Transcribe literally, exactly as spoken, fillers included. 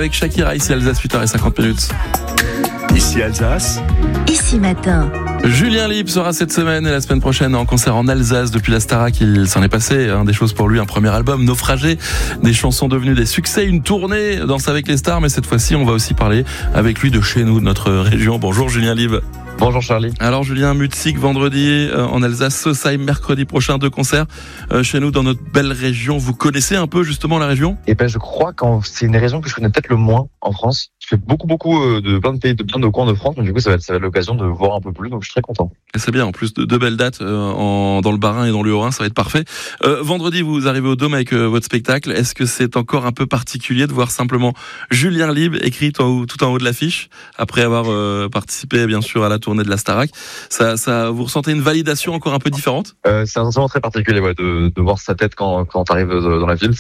avec Shakira, ici Alsace, huit heures cinquante minutes. Ici Alsace. Ici matin. Julien Lieb sera cette semaine et la semaine prochaine en concert en Alsace. Depuis la Starac, il s'en est passé hein, des choses pour lui. Un premier album, Naufragé, des chansons devenues des succès, une tournée, Danse avec les stars. Mais cette fois-ci, on va aussi parler avec lui de chez nous, de notre région. Bonjour Julien Lieb. Bonjour Charlie. Alors Julien, Mutzig vendredi euh, en Alsace, Sausheim mercredi prochain, deux concerts euh, chez nous dans notre belle région. Vous connaissez un peu justement la région ? Eh ben je crois que c'est une région que je connais peut-être le moins en France. Je fais beaucoup beaucoup de plein de pays, de plein de coins de France, mais du coup ça va être, ça va être l'occasion de voir un peu plus, donc je suis très content. Et c'est bien, en plus de deux belles dates euh, en, dans le Bas-Rhin et dans le Haut-Rhin, ça va être parfait. Euh, vendredi, vous arrivez au Dôme avec euh, votre spectacle. Est-ce que c'est encore un peu particulier de voir simplement Julien Lieb écrit en haut, tout en haut de l'affiche, après avoir euh, participé bien sûr à la tournée de la Starac? Ça, ça, vous ressentez une validation encore un peu différente? euh, C'est un sentiment très particulier ouais, de, de voir sa tête quand, quand tu arrives dans la ville.